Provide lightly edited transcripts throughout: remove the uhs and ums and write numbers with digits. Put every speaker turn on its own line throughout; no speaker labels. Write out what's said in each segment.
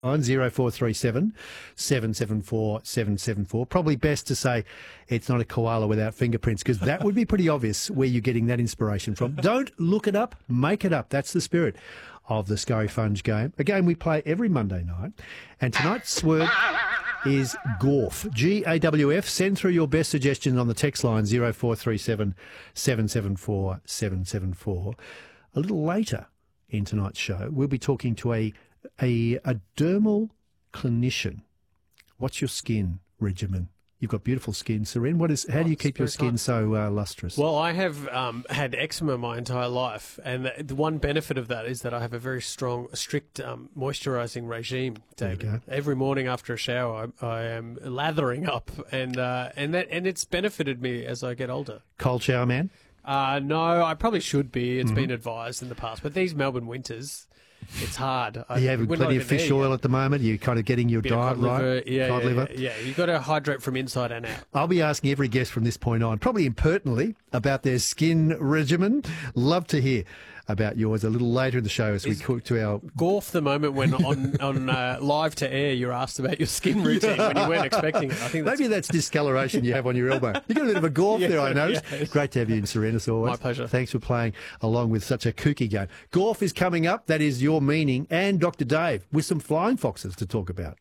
on 0437 774 774. Probably best to say it's not a koala without fingerprints, because that would be pretty obvious where you're getting that inspiration from. Don't look it up, make it up. That's the spirit of the Scurry Funge game, a game we play every Monday night. And tonight's word is GAWF, G-A-W-F. Send through your best suggestions on the text line 0437 774 774. A little later in tonight's show, we'll be talking to a dermal clinician. What's your skin regimen? You've got beautiful skin, Seren. How do you keep your skin so lustrous?
Well, I have had eczema my entire life, and the one benefit of that is that I have a very strict moisturising regime, David. Every morning after a shower, I am lathering up, and it's benefited me as I get older.
Cold shower man?
No, I probably should be. It's been advised in the past, but these Melbourne winters, it's hard.
Are you having plenty of fish oil at the moment? You're kind of getting your diet right?
Cod liver? Yeah, you've got to hydrate from inside and out.
I'll be asking every guest from this point on, probably impertinently, about their skin regimen. Love to hear about yours a little later in the show as we cook to our...
GAWF the moment when on live to air you're asked about your skin routine when you weren't expecting it. I think
maybe that's discoloration you have on your elbow. You got a bit of a GAWF there, I noticed. Yeah. Great to have you in, Seren, as always.
My pleasure.
Thanks for playing along with such a kooky game. GAWF is coming up. That is your meaning. And Dr. Dave with some flying foxes to talk about.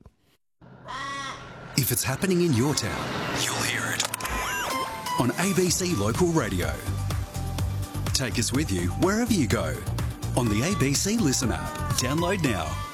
If it's happening in your town, you'll hear it on ABC Local Radio. Take us with you wherever you go on the ABC Listen app. Download now.